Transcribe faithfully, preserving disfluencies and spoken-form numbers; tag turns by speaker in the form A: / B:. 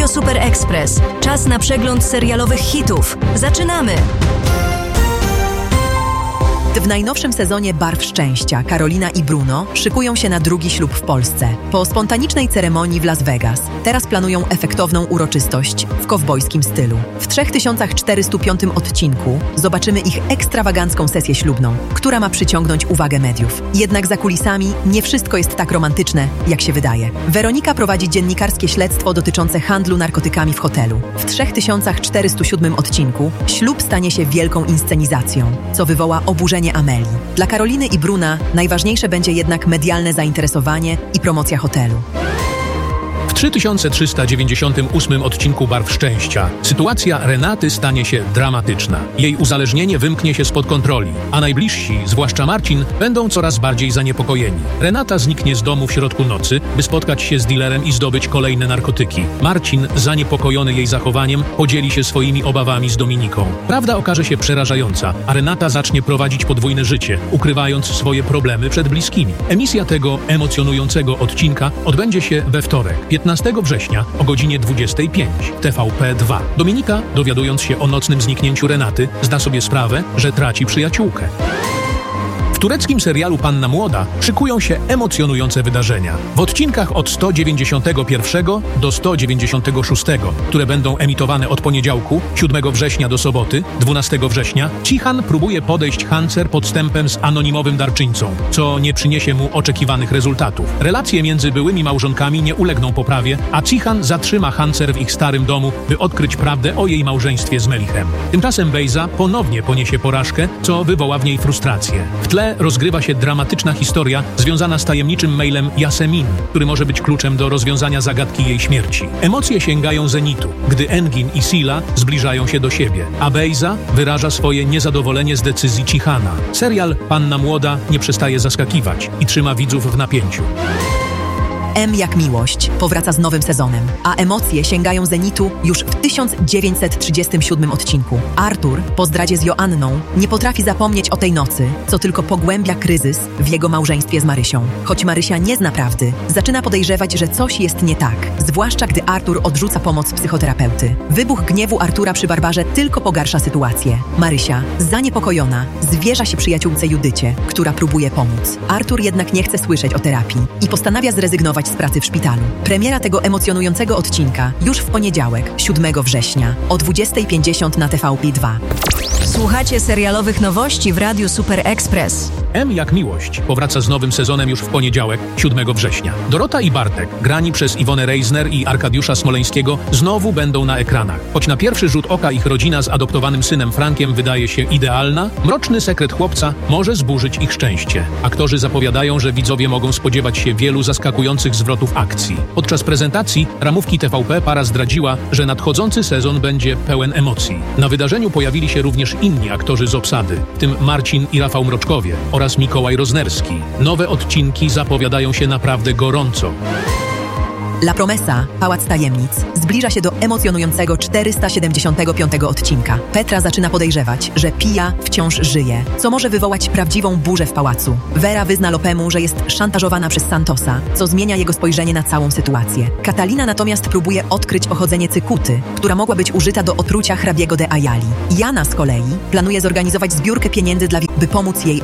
A: Radio Super Express. Czas na przegląd serialowych hitów. Zaczynamy!
B: W najnowszym sezonie Barw Szczęścia Karolina i Bruno szykują się na drugi ślub w Polsce. Po spontanicznej ceremonii w Las Vegas teraz planują efektowną uroczystość w kowbojskim stylu. W trzy tysiące czterysta piątym odcinku zobaczymy ich ekstrawagancką sesję ślubną, która ma przyciągnąć uwagę mediów. Jednak za kulisami nie wszystko jest tak romantyczne, jak się wydaje. Weronika prowadzi dziennikarskie śledztwo dotyczące handlu narkotykami w hotelu. W trzy tysiące czterysta siódmym odcinku ślub stanie się wielką inscenizacją, co wywoła oburzenie Amelii. Dla Karoliny i Bruna najważniejsze będzie jednak medialne zainteresowanie i promocja hotelu.
C: W trzy tysiące trzysta dziewięćdziesiątym ósmym odcinku Barw Szczęścia sytuacja Renaty stanie się dramatyczna. Jej uzależnienie wymknie się spod kontroli, a najbliżsi, zwłaszcza Marcin, będą coraz bardziej zaniepokojeni. Renata zniknie z domu w środku nocy, by spotkać się z dealerem i zdobyć kolejne narkotyki. Marcin, zaniepokojony jej zachowaniem, podzieli się swoimi obawami z Dominiką. Prawda okaże się przerażająca, a Renata zacznie prowadzić podwójne życie, ukrywając swoje problemy przed bliskimi. Emisja tego emocjonującego odcinka odbędzie się we wtorek, piętnastego września o godzinie dwudziestej piątej w T V P dwa. Dominika, dowiadując się o nocnym zniknięciu Renaty, zda sobie sprawę, że traci przyjaciółkę. W tureckim serialu Panna Młoda szykują się emocjonujące wydarzenia. W odcinkach od sto dziewięćdziesiątego pierwszego do sto dziewięćdziesiątego szóstego, które będą emitowane od poniedziałku, siódmego września do soboty, dwunastego września, Cihan próbuje podejść Hancer podstępem z anonimowym darczyńcą, co nie przyniesie mu oczekiwanych rezultatów. Relacje między byłymi małżonkami nie ulegną poprawie, a Cihan zatrzyma Hancer w ich starym domu, by odkryć prawdę o jej małżeństwie z Melichem. Tymczasem Bejza ponownie poniesie porażkę, co wywoła w niej frustrację. W tle rozgrywa się dramatyczna historia związana z tajemniczym mailem Yasemin, który może być kluczem do rozwiązania zagadki jej śmierci. Emocje sięgają zenitu, gdy Engin i Sila zbliżają się do siebie, a Bejza wyraża swoje niezadowolenie z decyzji Cihana. Serial Panna Młoda nie przestaje zaskakiwać i trzyma widzów w napięciu.
B: M jak miłość powraca z nowym sezonem, a emocje sięgają zenitu już w tysiąc dziewięćset trzydziestym siódmym odcinku. Artur, po zdradzie z Joanną, nie potrafi zapomnieć o tej nocy, co tylko pogłębia kryzys w jego małżeństwie z Marysią. Choć Marysia nie zna prawdy, zaczyna podejrzewać, że coś jest nie tak, zwłaszcza gdy Artur odrzuca pomoc psychoterapeuty. Wybuch gniewu Artura przy Barbarze tylko pogarsza sytuację. Marysia, zaniepokojona, zwierza się przyjaciółce Judycie, która próbuje pomóc. Artur jednak nie chce słyszeć o terapii i postanawia zrezygnować z pracy w szpitalu. Premiera tego emocjonującego odcinka już w poniedziałek, siódmego września o dwudziestej pięćdziesiąt na T V P dwa.
A: Słuchacie serialowych nowości w Radiu Super Express.
C: M jak miłość powraca z nowym sezonem już w poniedziałek, siódmego września. Dorota i Bartek, grani przez Iwonę Reisner i Arkadiusza Smoleńskiego, znowu będą na ekranach. Choć na pierwszy rzut oka ich rodzina z adoptowanym synem Frankiem wydaje się idealna, mroczny sekret chłopca może zburzyć ich szczęście. Aktorzy zapowiadają, że widzowie mogą spodziewać się wielu zaskakujących zwrotów akcji. Podczas prezentacji ramówki T V P para zdradziła, że nadchodzący sezon będzie pełen emocji. Na wydarzeniu pojawili się również inni aktorzy z obsady, w tym Marcin i Rafał Mroczkowie oraz Mikołaj Roznerski. Nowe odcinki zapowiadają się naprawdę gorąco.
B: La Promesa, Pałac Tajemnic, zbliża się do emocjonującego czterysta siedemdziesiątego piątego odcinka. Petra zaczyna podejrzewać, że Pia wciąż żyje, co może wywołać prawdziwą burzę w pałacu. Vera wyzna Lopemu, że jest szantażowana przez Santosa, co zmienia jego spojrzenie na całą sytuację. Katalina natomiast próbuje odkryć pochodzenie cykuty, która mogła być użyta do otrucia hrabiego de Ayali. Jana z kolei planuje zorganizować zbiórkę pieniędzy dla wi- by pomóc jej